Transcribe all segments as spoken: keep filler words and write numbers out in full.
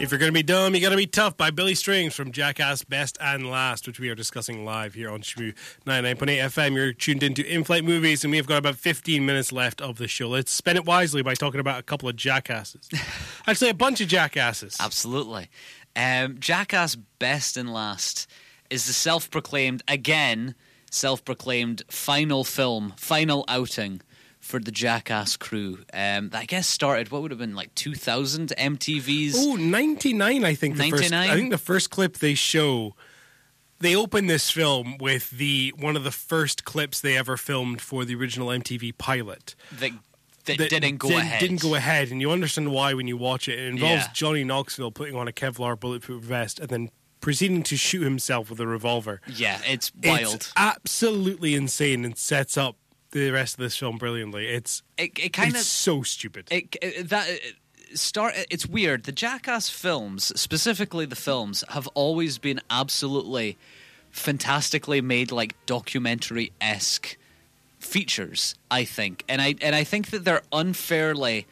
If You're Gonna Be Dumb, You Gotta Be Tough by Billy Strings from Jackass Best and Last, which we are discussing live here on Shmoo ninety-nine point eight F M. You're tuned into In-Flight Movies, and we have got about fifteen minutes left of the show. Let's spend it wisely by talking about a couple of jackasses. Actually, a bunch of jackasses. Absolutely. Um, Jackass Best and Last is the self-proclaimed, again, self-proclaimed final film, final outing for the Jackass crew. Um, that I guess started, what would have been, like two thousand M T V's? Oh, ninety-nine, I think. The ninety-nine? First, I think the first clip they show, they open this film with the one of the first clips they ever filmed for the original M T V pilot. That, that, that didn't go did, ahead. Didn't go ahead, and you understand why when you watch it. It involves Yeah. Johnny Knoxville putting on a Kevlar bulletproof vest and then proceeding to shoot himself with a revolver. Yeah, it's wild. It's absolutely insane and sets up the rest of this film brilliantly. It's It, it kind it's of so stupid. It, it, that it start. It's weird. The Jackass films, specifically the films, have always been absolutely fantastically made, like documentary-esque features. I think, and I and I think that they're unfairly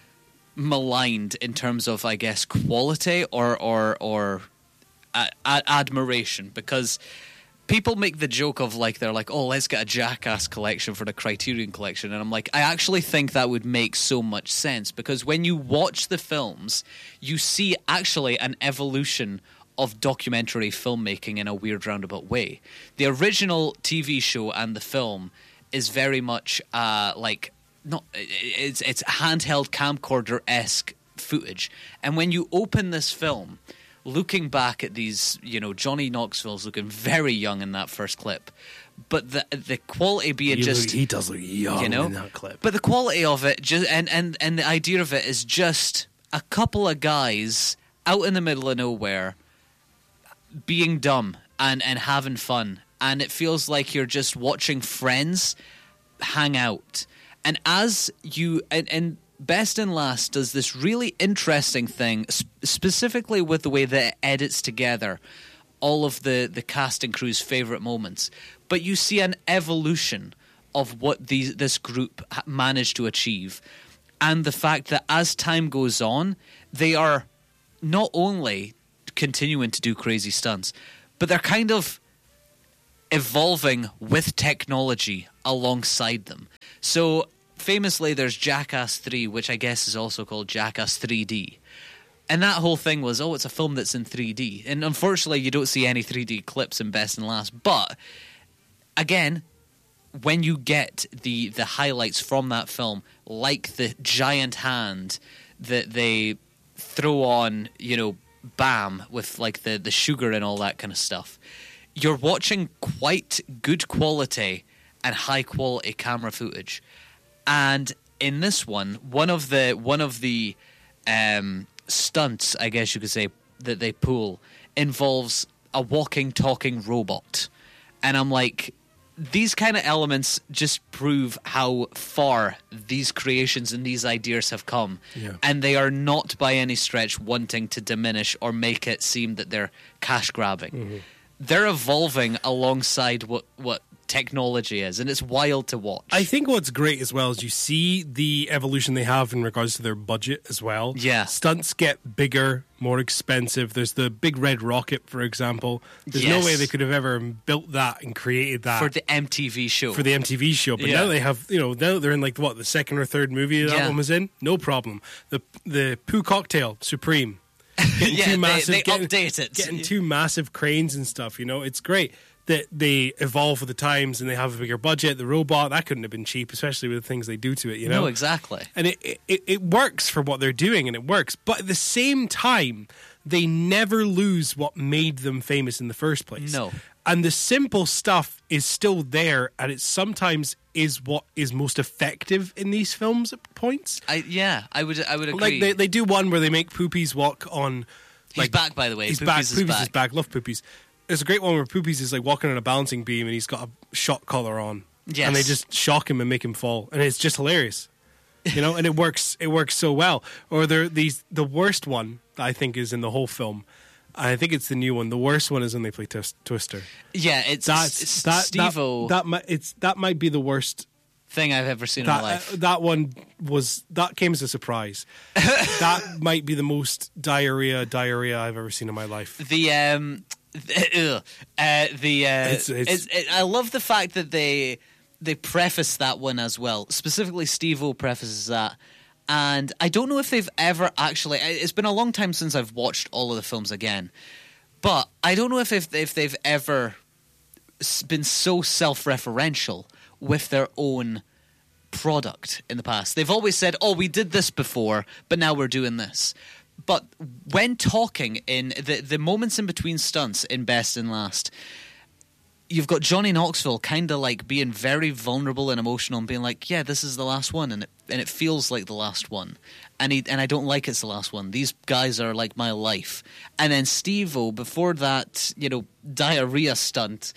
maligned in terms of, I guess, quality or or or uh, ad- admiration, because people make the joke of, like, they're like, oh, let's get a Jackass collection for the Criterion collection. And I'm like, I actually think that would make so much sense, because when you watch the films, you see actually an evolution of documentary filmmaking in a weird roundabout way. The original T V show and the film is very much uh, like, not it's it's handheld camcorder-esque footage. And when you open this film, looking back at these, you know, Johnny Knoxville's looking very young in that first clip, but the the quality being he just look, he does look young, you know, in that clip. But the quality of it, just and and and the idea of it is just a couple of guys out in the middle of nowhere being dumb and and having fun, and it feels like you're just watching friends hang out. And as you and, and Best and Last does this really interesting thing, sp- specifically with the way that it edits together all of the, the cast and crew's favourite moments. But you see an evolution of what these, this group ha- managed to achieve. And the fact that as time goes on, they are not only continuing to do crazy stunts, but they're kind of evolving with technology alongside them. So famously, there's Jackass three, which I guess is also called Jackass three D. And that whole thing was, oh, it's a film that's in three D. And unfortunately, you don't see any three D clips in Best and Last. But, again, when you get the, the highlights from that film, like the giant hand that they throw on, you know, Bam, with, like, the, the sugar and all that kind of stuff, you're watching quite good quality and high-quality camera footage. And in this one, one of the one of the um, stunts, I guess you could say, that they pull involves a walking, talking robot. And I'm like, these kind of elements just prove how far these creations and these ideas have come. Yeah. And they are not by any stretch wanting to diminish or make it seem that they're cash grabbing. Mm-hmm. They're evolving alongside what, what technology is, and it's wild to watch. I think what's great as well is you see the evolution they have in regards to their budget as well. Yeah. Stunts get bigger, more expensive. There's the big red rocket, for example. There's Yes. no way they could have ever built that and created that for the M T V show. for the M T V show. But Yeah. now they have, you know, now they're in like what, the second or third movie that Yeah. one was in? No problem. The the Poo Cocktail Supreme. Getting yeah, two they, massive, they getting, update it. Getting two massive cranes and stuff, you know, it's great that they evolve with the times and they have a bigger budget. The robot, that couldn't have been cheap, especially with the things they do to it, you know? No, exactly. And it, it, it works for what they're doing, and it works. But at the same time, they never lose what made them famous in the first place. No. And the simple stuff is still there, and it sometimes is what is most effective in these films at points. I yeah, I would I would agree. Like they, they do one where they make Poopies walk on. He's like, back, by the way. He's Poopies back. is Poopies back. is back. Love Poopies. There's a great one where Poopies is like walking on a balancing beam and he's got a shot collar on. Yes. And they just shock him and make him fall, and it's just hilarious. You know, and it works. It works so well. Or there, these the worst one that I think is in the whole film. I think it's the new one. The worst one is when they play twist, Twister. Yeah, it's, That's it's that, Steve-O. That, that might it's that might be the worst thing I've ever seen that, in my life. Uh, that one was that came as a surprise. That might be the most diarrhea diarrhea I've ever seen in my life. The um, the, uh, the uh, It's- it's- it's- it, I love the fact that they they preface that one as well. Specifically, Steve-O prefaces that. And I don't know if they've ever actually... It's been a long time since I've watched all of the films again. But I don't know if if, if they've ever s- been so self-referential with their own product in the past. They've always said, oh, we did this before, but now we're doing this. But when talking in the, the moments in between stunts in Best and Last... You've got Johnny Knoxville kind of like being very vulnerable and emotional and being like, yeah, this is the last one, and it and it feels like the last one. And he, and I don't like it's the last one. These guys are like my life. And then Steve-O, before that, you know, diarrhea stunt,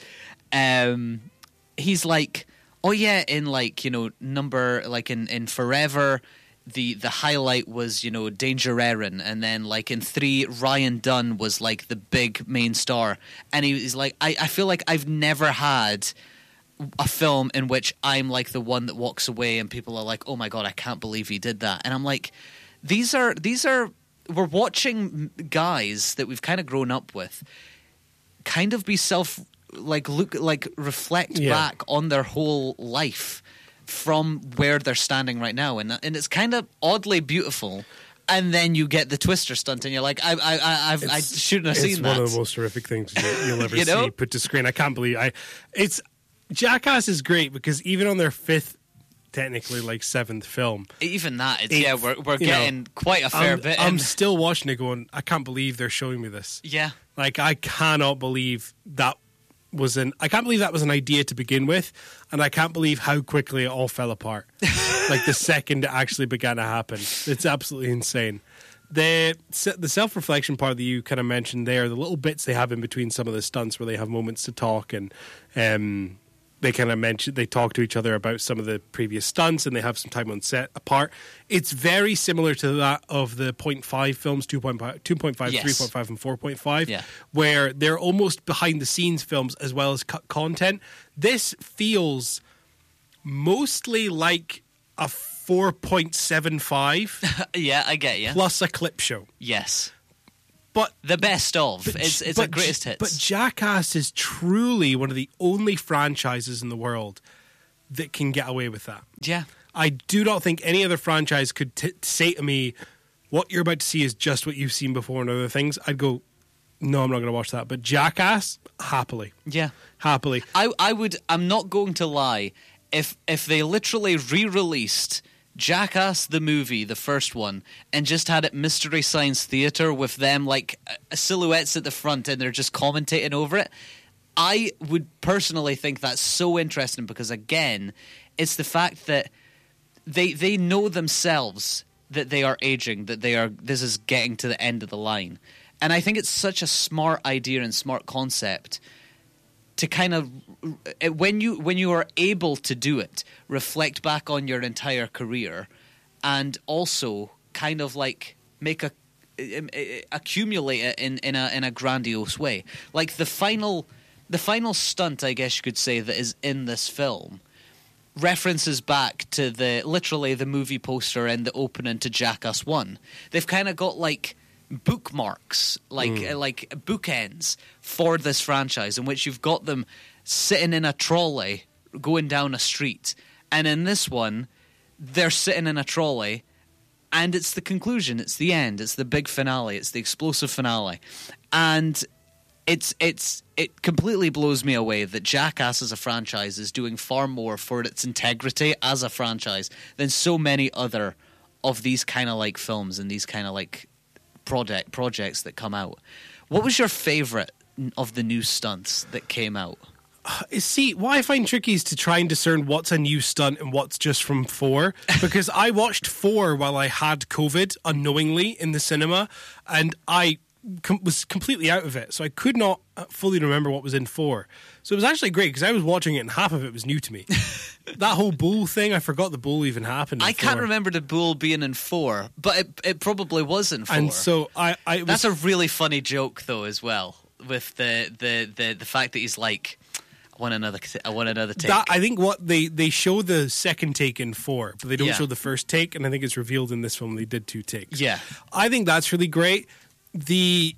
um, he's like, oh yeah, in like, you know, number, like in, in Forever, the the highlight was, you know, Danger Erin, and then like in three, Ryan Dunn was like the big main star, and he was like, I, I feel like I've never had a film in which I'm like the one that walks away and people are like, oh my god, I can't believe he did that. And I'm like, these are these are we're watching guys that we've kind of grown up with kind of be self like look like reflect Yeah. back on their whole life from where they're standing right now, and and it's kind of oddly beautiful. And then you get the Twister stunt, and you're like, I I I, I've, I shouldn't have It's seen one that. of the most horrific things you- you'll ever You know? see put to screen. I can't believe I. It's Jackass is great because even on their fifth, technically like seventh film, Even that, it's, Eighth, yeah, we're we're you know, getting quite a fair I'm, bit. I'm in. still watching it, going, I can't believe they're showing me this. Yeah, Like I cannot believe that was an. I can't believe that was an idea to begin with, and I can't believe how quickly it all fell apart. Like the second it actually began to happen, it's absolutely insane. The the self reflection part that you kind of mentioned there, the little bits they have in between some of the stunts where they have moments to talk and um, they kind of mention they talk to each other about some of the previous stunts and they have some time on set apart. It's very similar to that of the point five films, two point five, two point five, Yes. three point five, and four point five, Yeah. where they're almost behind the scenes films as well as cut content. This feels mostly like a four point seven five yeah, I get you. plus a clip show. Yes, But the best of. It's it's a but- greatest hits. But Jackass is truly one of the only franchises in the world that can get away with that. yeah, I do not think any other franchise could t- say to me, what you're about to see is just what you've seen before and other things. I'd go, no, I'm not going to watch that. But Jackass, happily. yeah. Happily. I I would. I'm not going to lie. If if they literally re-released Jackass the movie, the first one, and just had it Mystery Science Theater with them like uh, silhouettes at the front and they're just commentating over it, I would personally think that's so interesting because again, it's the fact that they they know themselves that they are aging, that they are this is getting to the end of the line. And I think it's such a smart idea and smart concept to kind of when you when you are able to do it, reflect back on your entire career, and also kind of like make a accumulate it in, in a in a grandiose way. Like the final the final stunt, I guess you could say, that is in this film references back to the literally the movie poster and the opening to Jackass one. They've kind of got like bookmarks, like Mm. uh, like bookends for this franchise, in which you've got them sitting in a trolley going down a street, and in this one, they're sitting in a trolley, and it's the conclusion, it's the end, it's the big finale, it's the explosive finale, and it's it's it completely blows me away that Jackass as a franchise is doing far more for its integrity as a franchise than so many other of these kind of like films and these kind of like project projects that come out. What was your favorite of the new stunts that came out? See, what I find tricky is to try and discern what's a new stunt and what's just from four. Because I watched four while I had COVID unknowingly in the cinema, and I com- was completely out of it. So I could not fully remember what was in four. So it was actually great because I was watching it and half of it was new to me. That whole bull thing, I forgot the bull even happened in I can't four. remember the bull being in four, but it, it probably was in four. And so I, I it was, That's a really funny joke, though, as well, with the, the, the, the fact that he's like, I want another. I want another take. That, I think what they, they show the second take in four, but they don't Yeah. show the first take, and I think it's revealed in this film they did two takes. Yeah. I think that's really great. The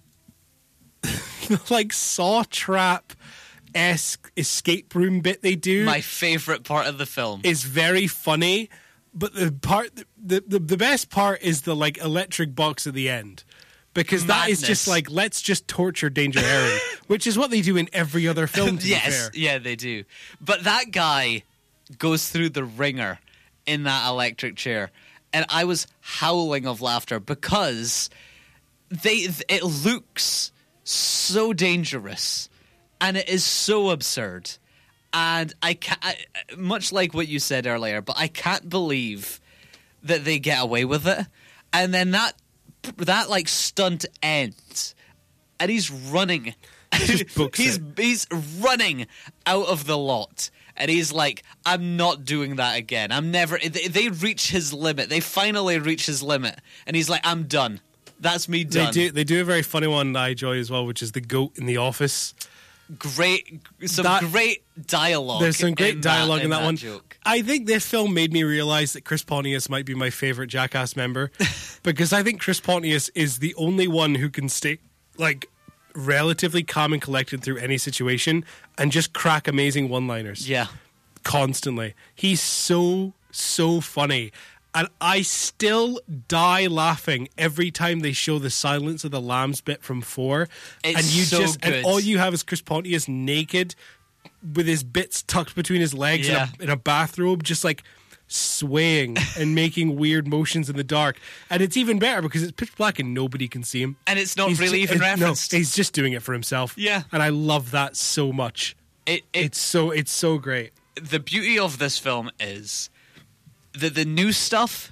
like Saw Trap esque escape room bit they do My favorite part of the film. is very funny, but the part the, the the best part is the like electric box at the end. Because that is just Madness. like, let's just torture Danger Harry, which is what they do in every other film, to yes, be fair. yeah, they do. But that guy goes through the ringer in that electric chair, and I was howling of laughter because they it looks so dangerous, and it is so absurd, and I can't, I, much like what you said earlier, but I can't believe that they get away with it, and then that that like stunt ends, and he's running. Just books he's it. he's running out of the lot, and he's like, "I'm not doing that again. I'm never." They, they reach his limit. They finally reach his limit, and he's like, "I'm done. That's me They done." do, they do a very funny one that I enjoy as well, which is the goat in the office. Great, some That- great dialogue. There's some great in dialogue that, in that, one. Joke. I think this film made me realize that Chris Pontius might be my favorite Jackass member because I think Chris Pontius is the only one who can stay like relatively calm and collected through any situation and just crack amazing one-liners Yeah, constantly. He's so so funny. And I still die laughing every time they show the Silence of the Lambs bit from four. It's and you so just good. and all you have is Chris Pontius naked with his bits tucked between his legs Yeah. in, a, in a bathrobe, just like swaying and making weird motions in the dark. And it's even better because it's pitch black and nobody can see him. and it's not He's really ju- even it- referenced. No, he's just doing it for himself. Yeah. And I love that so much. it, it, It's so it's so great. the beauty of this film is that the new stuff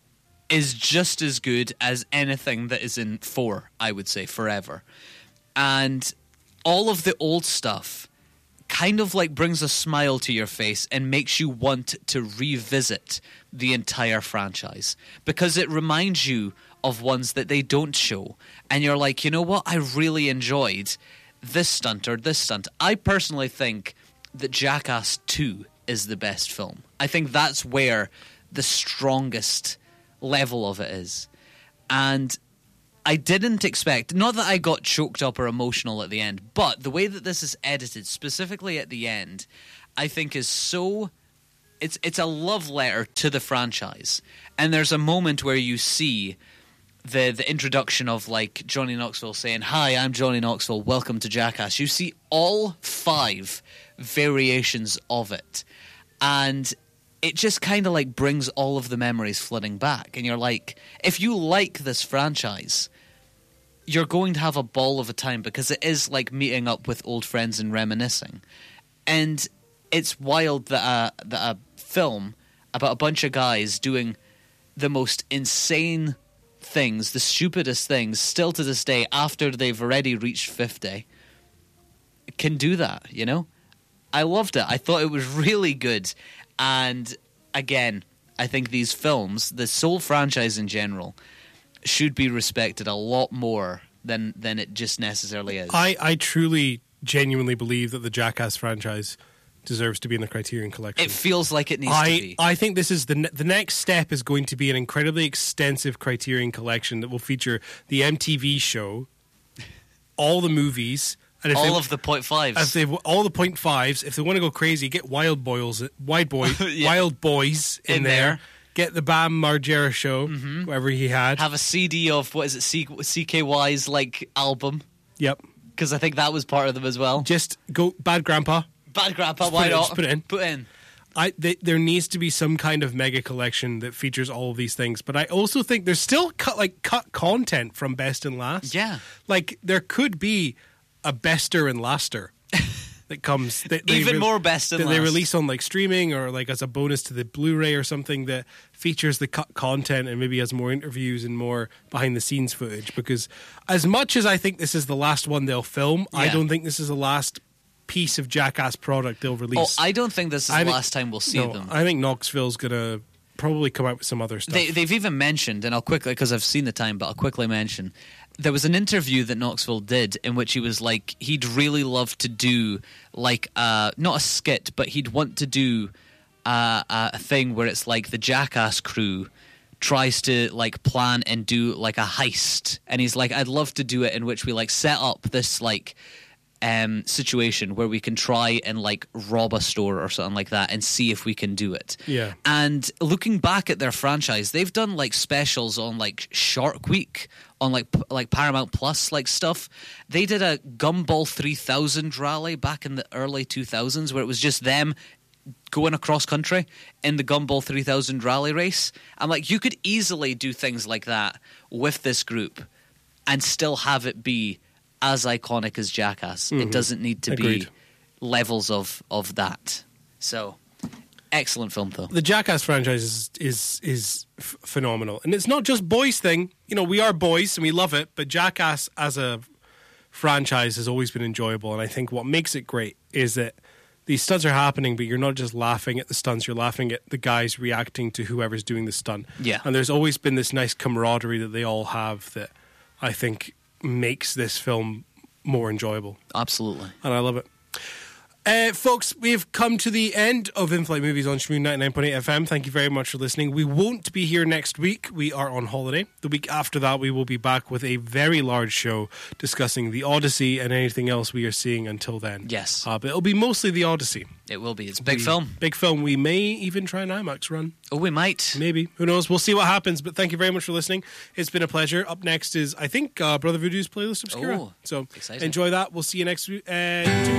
is just as good as anything that is in four, I would say, forever. And all of the old stuff kind of like brings a smile to your face and makes you want to revisit the entire franchise because it reminds you of ones that they don't show. And you're like, you know what? I really enjoyed this stunt or this stunt. I personally think that Jackass two is the best film. I think that's where the strongest level of it is. And I didn't expect, not that I got choked up or emotional at the end, but the way that this is edited, specifically at the end, I think is so, it's it's a love letter to the franchise. And there's a moment where you see the the introduction of like Johnny Knoxville saying, "Hi, I'm Johnny Knoxville, welcome to Jackass." You see all five variations of it. And it just kind of like brings all of the memories flooding back. And you're like, if you like this franchise, you're going to have a ball of a time because it is like meeting up with old friends and reminiscing. And it's wild that a, that a film about a bunch of guys doing the most insane things, the stupidest things, still to this day, after they've already reached fifty, can do that, you know? I loved it. I thought it was really good. And again, I think these films, the Soul franchise in general, should be respected a lot more than than it just necessarily is. I, I truly, genuinely believe that the Jackass franchise deserves to be in the Criterion Collection. it feels like it needs to I, be. I think this is the ne- the next step is going to be an incredibly extensive Criterion Collection that will feature the M T V show, all the movies, and if all they, of the point if fives. they all the point fives. If they want to go crazy, get Wild Boys, Wild Boy, Yeah. Wild Boys in, In there. there. Get the Bam Margera show, whatever he had. Have a C D of, what is it, C- CKY's like album, Yep. because I think that was part of them as well. Just go Bad Grandpa. Bad Grandpa, Just why put it- not? just put it in. Put in. I th- there needs to be some kind of mega collection that features all of these things, but I also think there's still cut like cut content from Best and Last. Yeah. like there could be a Bester and Laster that comes that they Even more Best and that they Last. release on like streaming or like as a bonus to the Blu-ray or something that features the cut content and maybe has more interviews and more behind the scenes footage. Because as much as I think this is the last one they'll film, I Yeah. don't think this is the last piece of Jackass product they'll Oh, release. I don't think this is I the think- last time we'll see no, them. I think Knoxville's gonna probably come out with some other stuff. They, they've even mentioned, and I'll quickly, because I've seen the time, but I'll quickly mention, there was an interview that Knoxville did in which he was like, he'd really love to do like uh, not a skit, but he'd want to do uh, a thing where it's like the Jackass crew tries to like plan and do like a heist, and he's like, I'd love to do it in which we like set up this like um, situation where we can try and like rob a store or something like that and see if we can do it. Yeah. And looking back at their franchise, they've done like specials on like Shark Week, on like p- like Paramount Plus like stuff. They did a Gumball three thousand rally back in the early two thousands where it was just them going across country in the Gumball three thousand rally race. I'm like, you could easily do things like that with this group and still have it be as iconic as Jackass. Mm-hmm. It doesn't need to Agreed. be levels of, of that. So, excellent film, though. The Jackass franchise is is, is f- phenomenal. And it's not just boys thing. You know, we are boys and we love it, but Jackass as a franchise has always been enjoyable. And I think what makes it great is that these stunts are happening, but you're not just laughing at the stunts, you're laughing at the guys reacting to whoever's doing the stunt. Yeah. And there's always been this nice camaraderie that they all have that I think makes this film more enjoyable. Absolutely. And I love it. Uh, folks, we've come to the end of In-Flight Movies on Shmoo ninety-nine point eight F M. Thank you very much for listening. We won't be here next week. We are on holiday. The week after that, we will be back with a very large show discussing the Odyssey and anything else we are seeing until then. Yes. Uh, but it'll be mostly the Odyssey. It will be. It's a big We- film. Big film. We may even try an IMAX run. Oh, we might. Maybe. Who knows? We'll see what happens. But thank you very much for listening. It's been a pleasure. Up next is, I think, uh, Brother Voodoo's Playlist Obscura. Oh, so exciting. enjoy that. We'll see you next week. Uh,